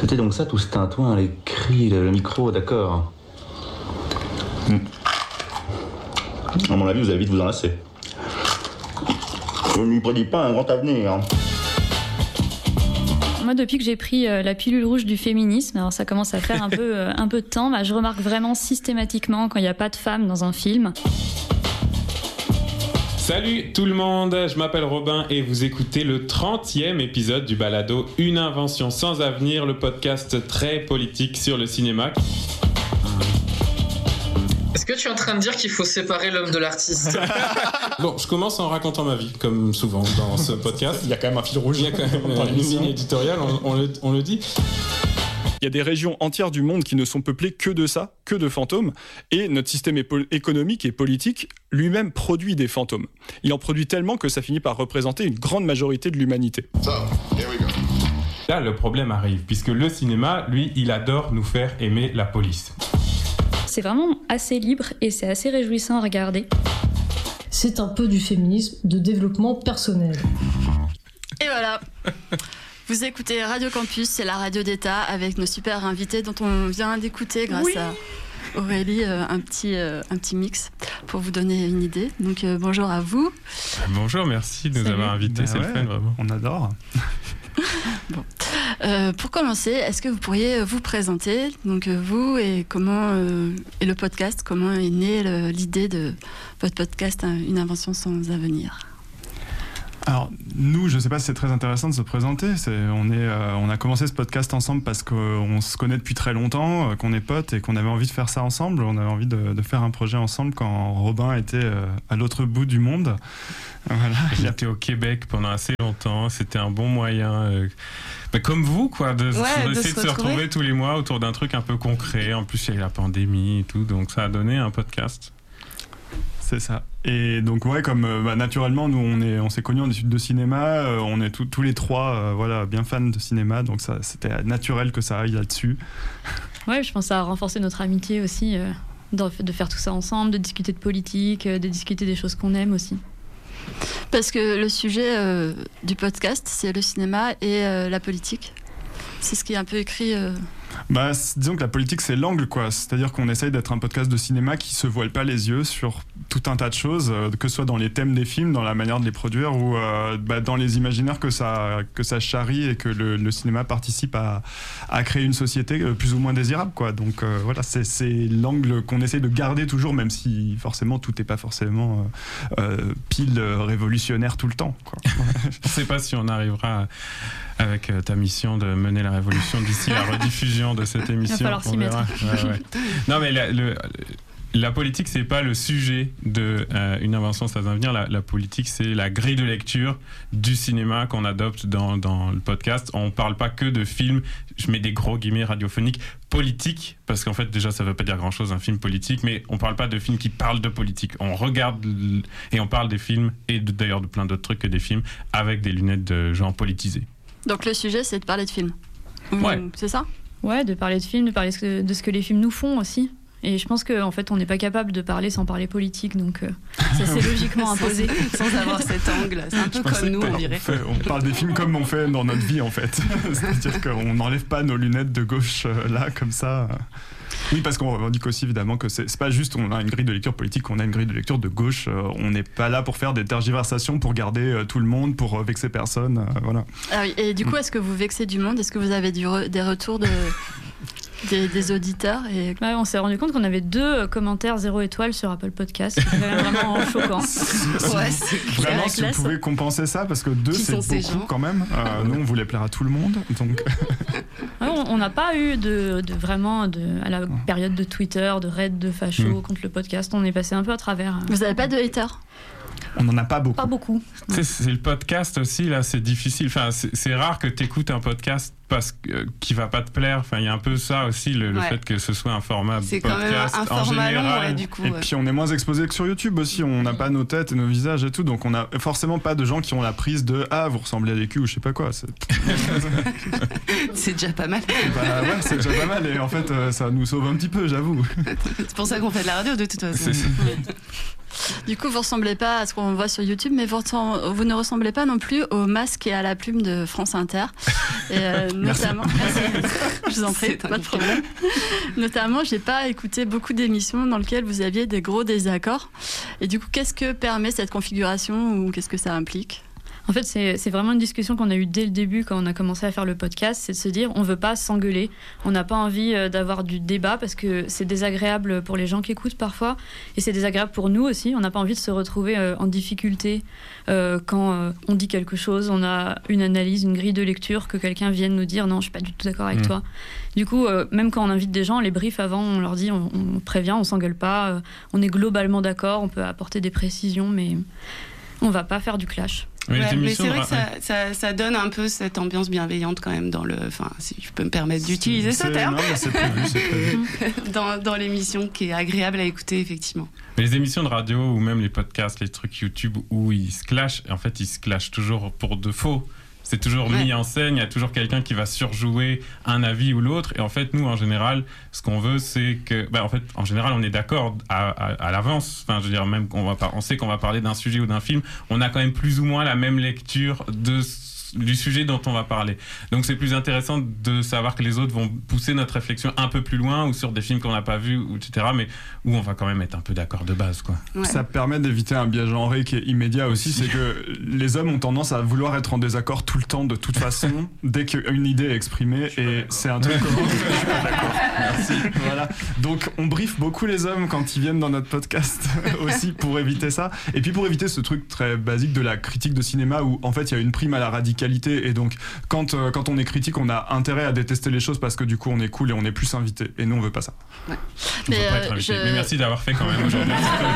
C'était donc ça, tout ce tintouin, les cris, le micro, d'accord. À mon avis, vous allez vite vous enlacer. Je ne lui prédis pas un grand avenir. Moi, depuis que j'ai pris la pilule rouge du féminisme, alors ça commence à faire un peu de temps, je remarque vraiment systématiquement quand il n'y a pas de femmes dans un film. Salut tout le monde, je m'appelle Robin et vous écoutez le 30e épisode du balado Une invention sans avenir, le podcast très politique sur le cinéma. Est-ce que tu es en train de dire qu'il faut séparer l'homme de l'artiste ? Bon, je commence en racontant ma vie, comme souvent dans ce podcast. Il y a quand même un fil rouge. Il y a quand même une ligne éditoriale, on le dit. Il y a des régions entières du monde qui ne sont peuplées que de ça, que de fantômes, et notre système économique et politique lui-même produit des fantômes. Il en produit tellement que ça finit par représenter une grande majorité de l'humanité. Là, le problème arrive, puisque le cinéma, lui, il adore nous faire aimer la police. C'est vraiment assez libre et c'est assez réjouissant à regarder. C'est un peu du féminisme de développement personnel. Et voilà. Vous écoutez Radio Campus, c'est la radio d'État avec nos super invités dont on vient d'écouter grâce à Aurélie un petit mix pour vous donner une idée. Donc bonjour à vous. Bonjour, merci de nous avoir invités, c'est le fun vraiment. On adore. Bon. Pour commencer, est-ce que vous pourriez vous présenter, donc vous et et le podcast, comment est née l'idée de votre podcast Une invention sans avenir? Alors, nous, je ne sais pas si c'est très intéressant de se présenter. On a commencé ce podcast ensemble parce qu'on se connaît depuis très longtemps, qu'on est potes et qu'on avait envie de faire ça ensemble. On avait envie de faire un projet ensemble quand Robin était à l'autre bout du monde. Voilà. J'étais au Québec pendant assez longtemps. C'était un bon moyen, comme vous, quoi, d'essayer de se retrouver tous les mois autour d'un truc un peu concret. En plus, il y a eu la pandémie et tout, donc ça a donné un podcast. C'est ça. Et donc comme naturellement nous on s'est connus en études de cinéma, on est tous les trois bien fans de cinéma, donc ça c'était naturel que ça aille là-dessus. Ouais, je pense que ça a renforcé notre amitié aussi, de faire tout ça ensemble, de discuter de politique, de discuter des choses qu'on aime aussi. Parce que le sujet du podcast, c'est le cinéma et la politique. C'est ce qui est un peu écrit. Disons que la politique, c'est l'angle, quoi. C'est-à-dire qu'on essaye d'être un podcast de cinéma qui se voile pas les yeux sur tout un tas de choses, que ce soit dans les thèmes des films, dans la manière de les produire ou dans les imaginaires que ça charrie et que le cinéma participe à créer une société plus ou moins désirable, quoi. Donc c'est l'angle qu'on essaye de garder toujours, même si forcément tout n'est pas forcément pile révolutionnaire tout le temps, quoi. Je sais pas si on arrivera avec ta mission de mener la révolution d'ici la rediffusion de cette émission. Il va falloir s'y mettre. Ouais. Non, mais la politique, c'est pas le sujet de Une invention sans avenir. La politique, c'est la grille de lecture du cinéma qu'on adopte dans le podcast. On parle pas que de films, je mets des gros guillemets radiophoniques, politiques, parce qu'en fait, déjà, ça veut pas dire grand-chose, un film politique, mais on parle pas de films qui parlent de politique. On regarde et on parle des films, et d'ailleurs de plein d'autres trucs que des films, avec des lunettes de gens politisés. Donc le sujet, c'est de parler de films. Ouais. C'est ça ? Ouais, de parler de films, de parler de ce que les films nous font aussi. Et je pense qu'en fait, on n'est pas capable de parler sans parler politique, donc ça s'est logiquement imposé. Sans avoir cet angle. C'est un peu comme nous, on dirait. On parle des films comme on fait dans notre vie, en fait. C'est-à-dire qu'on n'enlève pas nos lunettes de gauche là, comme ça. Oui, parce qu'on revendique aussi évidemment que c'est pas juste on a une grille de lecture politique, on a une grille de lecture de gauche. On n'est pas là pour faire des tergiversations, pour garder tout le monde, pour vexer personne. Voilà. Ah oui, et du coup, est-ce que vous vexez du monde ? Est-ce que vous avez des retours des auditeurs et... On s'est rendu compte qu'on avait 2 commentaires 0 étoiles sur Apple Podcast. C'est vraiment choquant. Ouais, c'est vraiment, si vous pouvez compenser ça, parce que 2 c'est beaucoup quand même. Nous, on voulait plaire à tout le monde, donc. On n'a pas eu à la période de Twitter, de raid de facho contre le podcast. On est passé un peu à travers. Vous n'avez pas de haters ? On n'en a pas beaucoup. Pas beaucoup. C'est le podcast aussi, là, c'est difficile. Enfin, c'est rare que tu écoutes un podcast qui va pas te plaire. Enfin, il y a un peu ça aussi, le fait que ce soit un format podcast. C'est quand même un format long, du coup. Et puis, on est moins exposé que sur YouTube aussi. On n'a pas nos têtes et nos visages et tout. Donc, on n'a forcément pas de gens qui ont la prise de « Ah, vous ressemblez à l'écu » ou je sais pas quoi. C'est déjà pas mal. C'est déjà pas mal. Et en fait, ça nous sauve un petit peu, j'avoue. C'est pour ça qu'on fait de la radio, de toute façon. Du coup, vous ressemblez pas à ce qu'on voit sur YouTube, mais vous ne ressemblez pas non plus au masque et à la plume de France Inter. Et notamment, je vous en prie, pas de problème. Notamment, j'ai pas écouté beaucoup d'émissions dans lesquelles vous aviez des gros désaccords. Et du coup, qu'est-ce que permet cette configuration ou qu'est-ce que ça implique ? En fait, c'est vraiment une discussion qu'on a eue dès le début quand on a commencé à faire le podcast, c'est de se dire on veut pas s'engueuler, on n'a pas envie d'avoir du débat parce que c'est désagréable pour les gens qui écoutent parfois et c'est désagréable pour nous aussi, on n'a pas envie de se retrouver en difficulté quand on dit quelque chose, on a une analyse, une grille de lecture, que quelqu'un vienne nous dire non, je suis pas du tout d'accord avec toi. Du coup, même quand on invite des gens, les briefs avant, on leur dit, on prévient, on s'engueule pas, on est globalement d'accord, on peut apporter des précisions, mais on va pas faire du clash. Mais c'est vrai que ça donne un peu cette ambiance bienveillante quand même dans le, enfin, si je peux me permettre d'utiliser ce terme, c'est prévu. dans l'émission, qui est agréable à écouter effectivement. Mais les émissions de radio ou même les podcasts, les trucs YouTube où ils se clashent, en fait ils se clashent toujours pour de faux. C'est toujours mis en scène, il y a toujours quelqu'un qui va surjouer un avis ou l'autre. Et en fait, nous, en général, ce qu'on veut, c'est que... en fait, en général, on est d'accord à l'avance. Enfin, je veux dire, même on sait qu'on va parler d'un sujet ou d'un film, on a quand même plus ou moins la même lecture du sujet dont on va parler. Donc c'est plus intéressant de savoir que les autres vont pousser notre réflexion un peu plus loin ou sur des films qu'on n'a pas vus, etc. Mais où on va quand même être un peu d'accord de base, quoi. Ouais. Ça permet d'éviter un biais genré qui est immédiat aussi, c'est que les hommes ont tendance à vouloir être en désaccord tout le temps, de toute façon, dès qu'une idée est exprimée, et c'est un truc commun. Je suis pas d'accord. Merci. Voilà. Donc on briefe beaucoup les hommes quand ils viennent dans notre podcast aussi pour éviter ça. Et puis pour éviter ce truc très basique de la critique de cinéma où en fait il y a une prime à la radicalité. Et donc, quand on est critique, on a intérêt à détester les choses parce que du coup, on est cool et on est plus invité. Et nous, on veut pas ça. Ouais. On veut pas être invité. Mais merci d'avoir fait quand même aujourd'hui.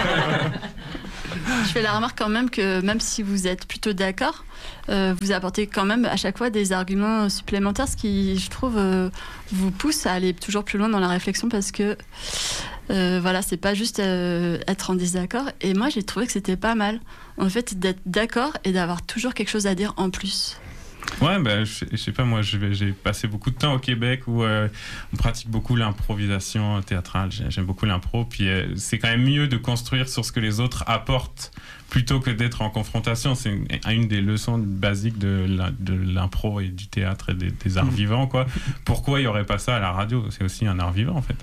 Je fais la remarque quand même que même si vous êtes plutôt d'accord, vous apportez quand même à chaque fois des arguments supplémentaires, ce qui, je trouve, vous pousse à aller toujours plus loin dans la réflexion parce que voilà, c'est pas juste être en désaccord. Et moi, j'ai trouvé que c'était pas mal, en fait, d'être d'accord et d'avoir toujours quelque chose à dire en plus. Ouais, je sais pas, moi j'ai passé beaucoup de temps au Québec où on pratique beaucoup l'improvisation théâtrale. J'aime beaucoup l'impro, puis c'est quand même mieux de construire sur ce que les autres apportent plutôt que d'être en confrontation. C'est une des leçons basiques de l'impro et du théâtre et des arts vivants, quoi. Pourquoi il y aurait pas ça à la radio ? C'est aussi un art vivant, en fait.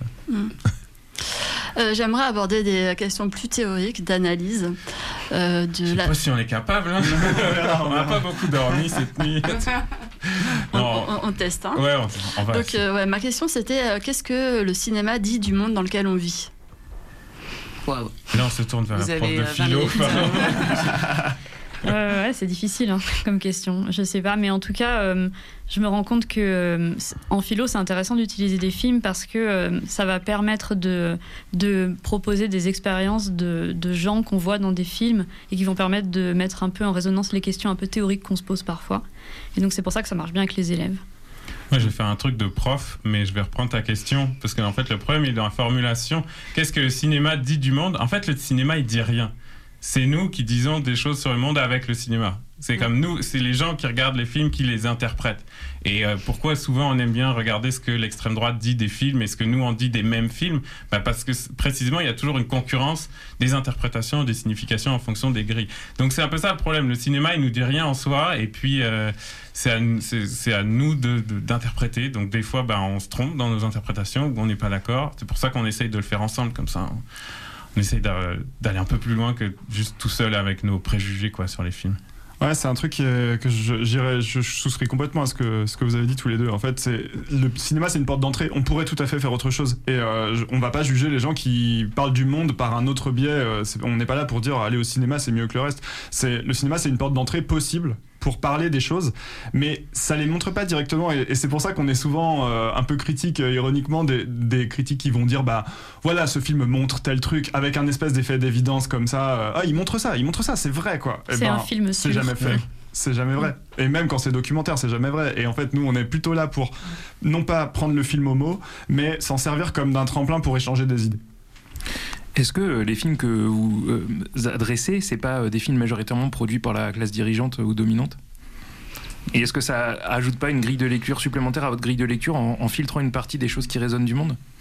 J'aimerais aborder des questions plus théoriques, d'analyse. Je sais pas si on est capable. Hein. On n'a pas beaucoup dormi cette nuit. On teste. Hein. Ouais, on va. Donc, ma question, c'était qu'est-ce que le cinéma dit du monde dans lequel on vit ? Wow. Là, on se tourne vers la prof de philo. Ouais, c'est difficile comme question. Je sais pas, mais en tout cas, je me rends compte que en philo, c'est intéressant d'utiliser des films parce que ça va permettre de proposer des expériences de gens qu'on voit dans des films et qui vont permettre de mettre un peu en résonance les questions un peu théoriques qu'on se pose parfois. Et donc, c'est pour ça que ça marche bien avec les élèves. Moi, je vais faire un truc de prof, mais je vais reprendre ta question parce qu'en fait, le problème il est dans la formulation. Qu'est-ce que le cinéma dit du monde ? En fait, le cinéma, il dit rien. C'est nous qui disons des choses sur le monde avec le cinéma. C'est comme nous, c'est les gens qui regardent les films qui les interprètent. Et pourquoi souvent on aime bien regarder ce que l'extrême droite dit des films et ce que nous on dit des mêmes films ? Parce que précisément il y a toujours une concurrence des interprétations, des significations en fonction des grilles. Donc c'est un peu ça le problème. Le cinéma il nous dit rien en soi et puis c'est à nous d'interpréter. Donc des fois on se trompe dans nos interprétations ou on n'est pas d'accord. C'est pour ça qu'on essaye de le faire ensemble comme ça. On essaye d'aller un peu plus loin que juste tout seul avec nos préjugés quoi, sur les films. Ouais, c'est un truc que je souscris complètement à ce que vous avez dit tous les deux. En fait, le cinéma, c'est une porte d'entrée. On pourrait tout à fait faire autre chose. Et on va pas juger les gens qui parlent du monde par un autre biais. On n'est pas là pour dire aller au cinéma, c'est mieux que le reste. Le cinéma, c'est une porte d'entrée possible pour parler des choses, mais ça les montre pas directement et c'est pour ça qu'on est souvent un peu critique ironiquement des critiques qui vont dire voilà ce film montre tel truc avec un espèce d'effet d'évidence comme ça il montre ça c'est vrai quoi. C'est un film c'est jamais fait. C'est jamais vrai. Et même quand c'est documentaire, c'est jamais vrai. Et en fait, nous, on est plutôt là pour non pas prendre le film au mot, mais s'en servir comme d'un tremplin pour échanger des idées. Est-ce que les films que vous adressez, c'est pas des films majoritairement produits par la classe dirigeante ou dominante ? Et est-ce que ça ajoute pas une grille de lecture supplémentaire à votre grille de lecture en filtrant une partie des choses qui résonnent du monde ?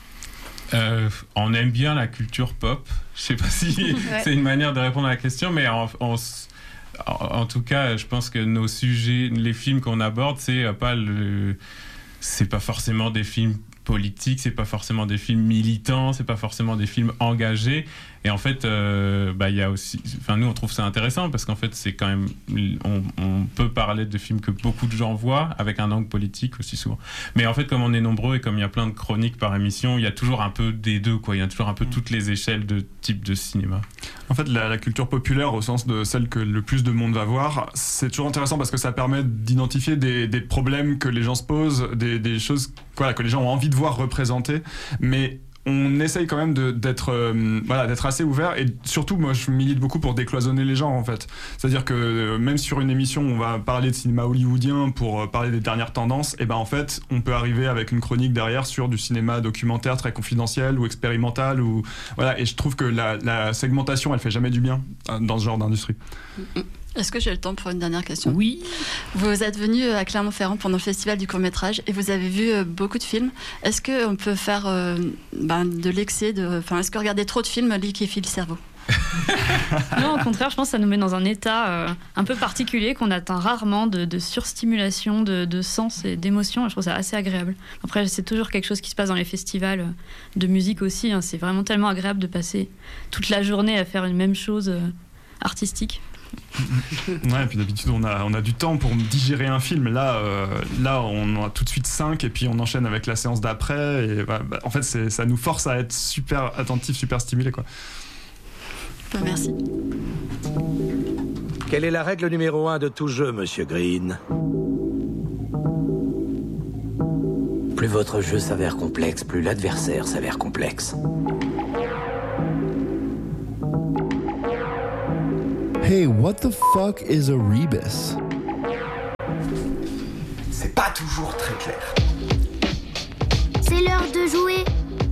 On aime bien la culture pop. Je sais pas si c'est une manière de répondre à la question, mais en tout cas, je pense que nos sujets, les films qu'on aborde, c'est pas forcément des films politiques, c'est pas forcément des films militants, c'est pas forcément des films engagés. Et en fait, il y a aussi, nous on trouve ça intéressant parce qu'en fait c'est quand même, on peut parler de films que beaucoup de gens voient avec un angle politique aussi souvent. Mais en fait, comme on est nombreux et comme il y a plein de chroniques par émission, il y a toujours un peu des deux, quoi. Il y a toujours un peu toutes les échelles de type de cinéma. En fait, la culture populaire, au sens de celle que le plus de monde va voir, c'est toujours intéressant parce que ça permet d'identifier des problèmes que les gens se posent, des choses que les gens ont envie de voir représentées, mais on essaye quand même d'être assez ouvert, et surtout moi je milite beaucoup pour décloisonner les genres en fait. C'est-à-dire que même sur une émission où on va parler de cinéma hollywoodien pour parler des dernières tendances, et ben en fait on peut arriver avec une chronique derrière sur du cinéma documentaire très confidentiel ou expérimental ou voilà, et je trouve que la segmentation elle fait jamais du bien dans ce genre d'industrie. Est-ce que j'ai le temps pour une dernière question ? Oui. Vous êtes venu à Clermont-Ferrand pendant le festival du court-métrage et vous avez vu beaucoup de films. Est-ce qu'on peut faire de l'excès est-ce que regarder trop de films liquéfie le cerveau ? Non, au contraire, je pense que ça nous met dans un état un peu particulier qu'on atteint rarement de surstimulation de sens et d'émotions. Je trouve ça assez agréable. Après, c'est toujours quelque chose qui se passe dans les festivals de musique aussi. C'est vraiment tellement agréable de passer toute la journée à faire une même chose artistique. Ouais, et puis d'habitude on a du temps pour digérer un film. Là on en a tout de suite 5 et puis on enchaîne avec la séance d'après. Et en fait ça nous force à être super attentifs, super stimulés, quoi. Merci. Quelle est la règle numéro 1 de tout jeu, Monsieur Green ? Plus votre jeu s'avère complexe, plus l'adversaire s'avère complexe. Hey, what the fuck is a rebus? C'est pas toujours très clair. C'est l'heure de jouer.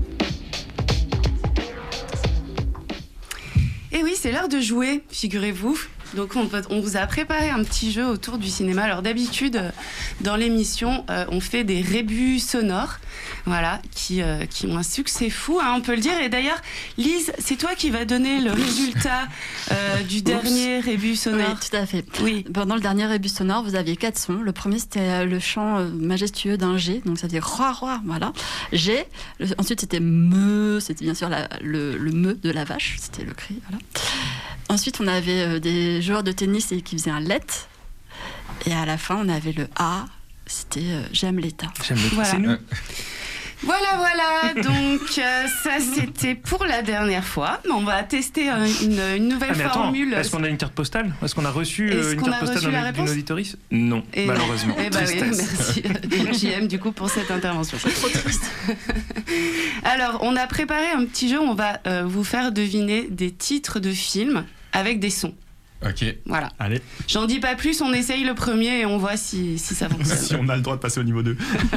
Et oui, c'est l'heure de jouer, figurez-vous. Donc on vous a préparé un petit jeu autour du cinéma. Alors d'habitude, dans l'émission, on fait des rébus sonores, voilà, qui ont un succès fou, on peut le dire. Et d'ailleurs, Lise, c'est toi qui vas donner le résultat du dernier rébus sonore. Oui, tout à fait. Oui. Pendant le dernier rébus sonore, vous aviez 4 sons. Le premier, c'était le chant majestueux d'un G, donc ça faisait roi, roi, voilà. G. Ensuite, c'était me, c'était bien sûr le me de la vache, c'était le cri, voilà. Ensuite, on avait des joueurs de tennis qui faisaient un let. Et à la fin, on avait le A. C'était j'aime l'État. J'aime l'État, voilà. C'est nous. Voilà. Donc, ça, c'était pour la dernière fois. On va tester une nouvelle formule. Est-ce qu'on a une carte postale ? Est-ce qu'on a reçu une carte postale d'une auditorice ? Non, malheureusement. Oui, merci JM du coup pour cette intervention. C'est trop triste. Alors, on a préparé un petit jeu. On va vous faire deviner des titres de films avec des sons. Ok. Voilà. Allez. J'en dis pas plus, on essaye le premier et on voit si ça fonctionne. Si on a le droit de passer au niveau 2.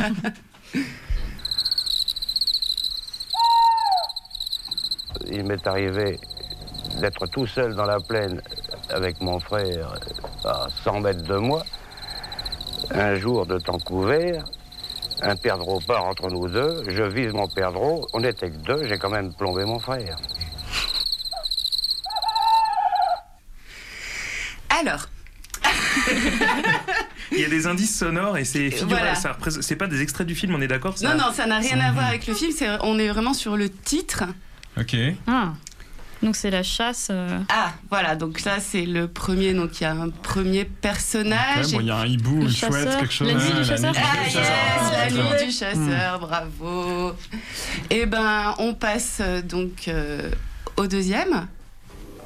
Il m'est arrivé d'être tout seul dans la plaine avec mon frère à 100 mètres de moi. Un jour de temps couvert, un perdreau part entre nous deux. Je vise mon perdreau. On n'était que 2, j'ai quand même plombé mon frère. Alors. Il y a des indices sonores et c'est voilà. C'est pas des extraits du film, on est d'accord ? Non, ça n'a rien à voir avec le film. On est vraiment sur le titre. Ok. Ah. Donc c'est la chasse. Ah, voilà. Donc là, c'est le premier. Donc il y a un premier personnage. Il y a un hibou, une chouette, quelque chose. La nuit du chasseur. La nuit du chasseur. Bravo. Et ben, on passe donc au deuxième.